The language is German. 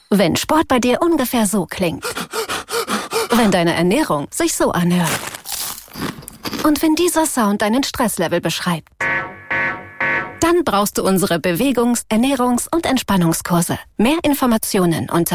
Wenn Sport bei dir ungefähr so klingt. Wenn deine Ernährung sich so anhört. Und wenn dieser Sound deinen Stresslevel beschreibt. Dann brauchst du unsere Bewegungs-, Ernährungs- und Entspannungskurse. Mehr Informationen unter